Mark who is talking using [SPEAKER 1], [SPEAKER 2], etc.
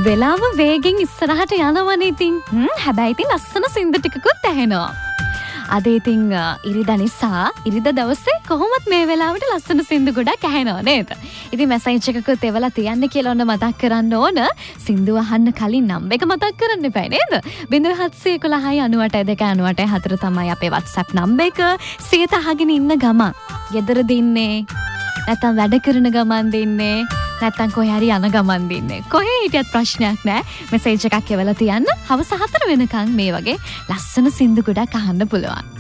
[SPEAKER 1] වෙලාව වේගෙන් ඉස්සරහට යනවනේ ඉතින්. හැබැයි ඉතින් ලස්සන සින්දු ටිකකුත් ඇහෙනවා. අද ඉතින් ඉරිදා නිසා ඉරිදා දවසේ කොහොමත් මේ වෙලාවට ලස්සන සින්දු ගොඩක් ඇහෙනවා නේද? ඉතින් මැසේජ් එකකුත් එවලා තියන්න කියලා ඔන්න මතක් කරන්න ඕන. සින්දු අහන්න කලින් නම්බර් එක මතක් කරන්න එපා නේද? 0711 තමයි අපේ WhatsApp නම්බර් එක. සියත අහගෙන ඉන්න ගමන් ගෙදර දින්නේ නැත්නම් වැඩ කරන ගමන් දින්නේ නැත්තම් කොහේ හරි යන ගමන් දින්නේ. කොහේ හිටියත් ප්‍රශ්නයක් නෑ. මෙසේජ් එකක් එවලා තියන්න. හවස 4 වෙනකන් මේ වගේ ලස්සන සින්දු ගොඩක් අහන්න පුළුවන්.